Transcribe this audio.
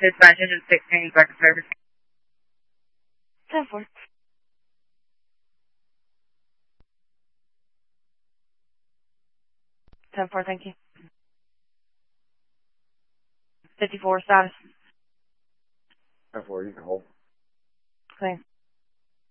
Dispatch engine 16, record service. 10-4. 10-4, thank you. 54 status. 10-4, you can hold. Clear.